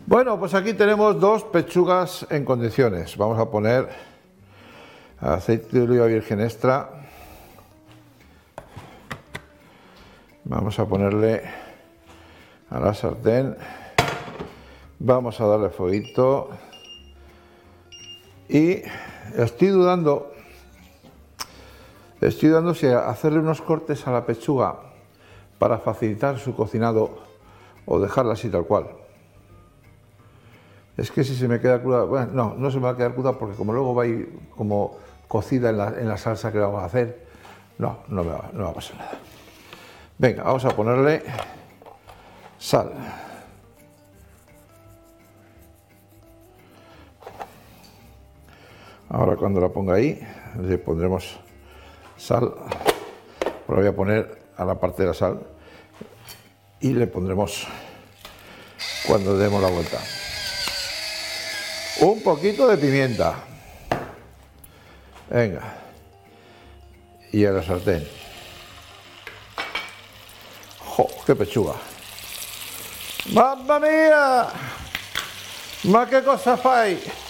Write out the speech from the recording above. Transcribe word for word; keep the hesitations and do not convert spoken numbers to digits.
Bueno, pues aquí tenemos dos pechugas en condiciones. Vamos a poner aceite de oliva virgen extra. Vamos a ponerle a la sartén. Vamos a darle fueguito. Y estoy dudando, estoy dudando si hacerle unos cortes a la pechuga para facilitar su cocinado o dejarla así tal cual. Es que si se me queda cruda, bueno, no, no se me va a quedar cruda porque como luego va a ir como cocida en la, en la salsa que le vamos a hacer, no, no me va, no va a pasar nada. Venga, vamos a ponerle sal. Ahora cuando la ponga ahí, le pondremos sal, lo voy a poner a la parte de la sal y le pondremos cuando demos la vuelta. Un poquito de pimienta. Venga. Y a la sartén. ¡Jo! ¡Qué pechuga! ¡Mamma mía! ¡Ma qué cosa fai!